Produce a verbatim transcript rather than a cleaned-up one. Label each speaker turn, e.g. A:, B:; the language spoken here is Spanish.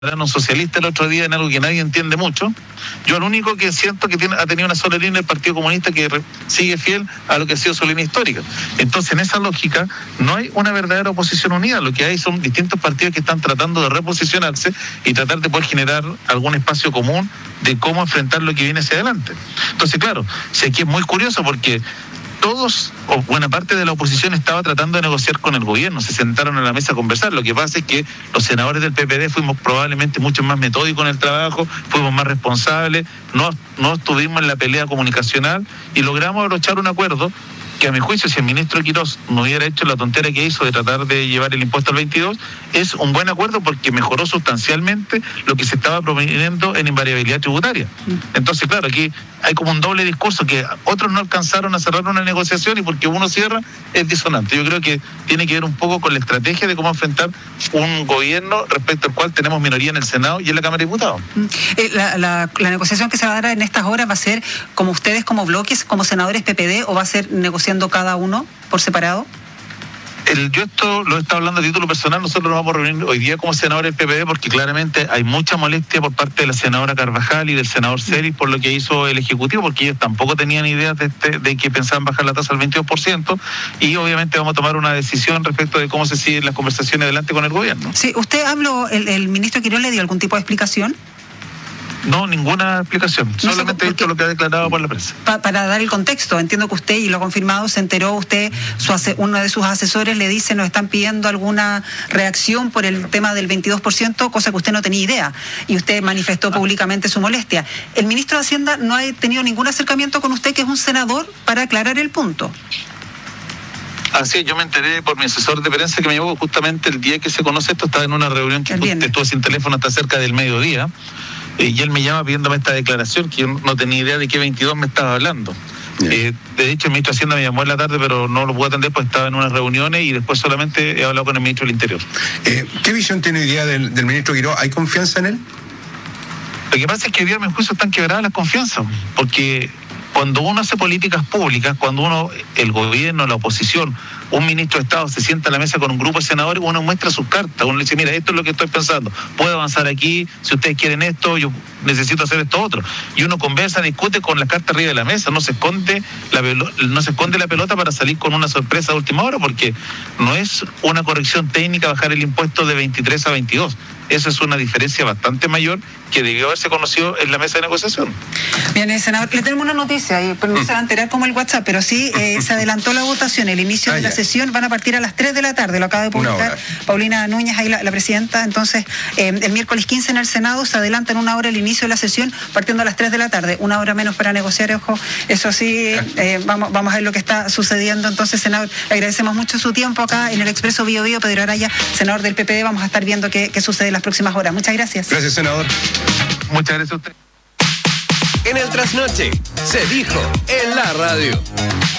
A: un socialista el otro día en algo que nadie entiende mucho. Yo lo único que siento que tiene, ha tenido una sola línea el Partido Comunista, que re, sigue fiel a lo que ha sido su línea histórica. Entonces, en esa lógica, no hay una verdadera oposición unida. Lo que hay son distintos partidos que están tratando de reposicionarse y tratar de poder generar algún espacio común de cómo enfrentar lo que viene hacia adelante. Entonces, claro, si aquí es muy curioso porque todos, o buena parte de la oposición estaba tratando de negociar con el gobierno, se sentaron a la mesa a conversar. Lo que pasa es que los senadores del P P D fuimos probablemente mucho más metódicos en el trabajo, fuimos más responsables, no, no estuvimos en la pelea comunicacional y logramos abrochar un acuerdo que, a mi juicio, si el ministro Quirós no hubiera hecho la tontera que hizo de tratar de llevar el impuesto al veintidós, es un buen acuerdo porque mejoró sustancialmente lo que se estaba proponiendo en invariabilidad tributaria. Entonces, claro, aquí hay como un doble discurso, que otros no alcanzaron a cerrar una negociación y porque uno cierra es disonante. Yo creo que tiene que ver un poco con la estrategia de cómo enfrentar un gobierno respecto al cual tenemos minoría en el Senado y en la Cámara de Diputados.
B: Eh, la, la, la negociación que se va a dar en estas horas va a ser como ustedes, como bloques, como senadores P P D, o va a ser negociando cada uno por separado.
A: El, yo esto lo he estado hablando a título personal. Nosotros nos vamos a reunir hoy día como senadores del P P D porque claramente hay mucha molestia por parte de la senadora Carvajal y del senador Celis por lo que hizo el Ejecutivo, porque ellos tampoco tenían ideas de, este, de que pensaban bajar la tasa al veintidós por ciento, y obviamente vamos a tomar una decisión respecto de cómo se siguen las conversaciones adelante con el gobierno.
B: Sí, ¿usted habló, el, el ministro Quirós le dio algún tipo de explicación?
A: No, ninguna explicación, no solamente he visto lo que ha declarado por la prensa.
B: Pa, para dar el contexto, entiendo que usted, y lo ha confirmado, se enteró usted, su ase, uno de sus asesores le dice, nos están pidiendo alguna reacción por el tema del veintidós por ciento, cosa que usted no tenía idea, y usted manifestó ah. públicamente su molestia. ¿El ministro de Hacienda no ha tenido ningún acercamiento con usted, que es un senador, para aclarar el punto?
A: Así es, yo me enteré por mi asesor de prensa que me llevó justamente el día que se conoce esto, estaba en una reunión que estuvo sin teléfono hasta cerca del mediodía. Y él me llama pidiéndome esta declaración, que yo no tenía idea de qué veintidós me estaba hablando. Eh, de hecho, el ministro de Hacienda me llamó en la tarde, pero no lo pude atender porque estaba en unas reuniones y después solamente he hablado con el ministro del Interior.
C: Eh, ¿Qué visión tiene hoy día del, del ministro Quirós? ¿Hay confianza en él?
A: Lo que pasa es que hoy día, a mi juicio, están quebradas las confianzas, porque cuando uno hace políticas públicas, cuando uno, el gobierno, la oposición, un ministro de Estado se sienta a la mesa con un grupo de senadores, uno muestra sus cartas, uno le dice, mira, esto es lo que estoy pensando, puedo avanzar aquí, si ustedes quieren esto, yo necesito hacer esto otro. Y uno conversa, discute con las cartas arriba de la mesa, no se esconde la pelota, no se esconde la pelota para salir con una sorpresa a última hora, porque no es una corrección técnica bajar el impuesto de veintitrés a veintidós. Esa es una diferencia bastante mayor que debió haberse conocido en la mesa de negociación.
B: Bien, senador, le tenemos una noticia, y no se va a enterar como el WhatsApp, pero sí eh, se adelantó la votación, el inicio ah, de la ya. sesión van a partir a las tres de la tarde, lo acaba de publicar Paulina Núñez, ahí la, la presidenta. Entonces, eh, el miércoles quince en el Senado se adelanta en una hora el inicio de la sesión, partiendo a las tres de la tarde, una hora menos para negociar, ojo, eso sí, eh, vamos, vamos a ver lo que está sucediendo. Entonces, senador, le agradecemos mucho su tiempo acá en el Expreso Bio Bio. Pedro Araya, senador del P P D, vamos a estar viendo qué, qué sucede en las próximas horas. Muchas gracias.
C: Gracias, senador.
A: Muchas gracias a usted.
D: En el Trasnoche se dijo en la radio.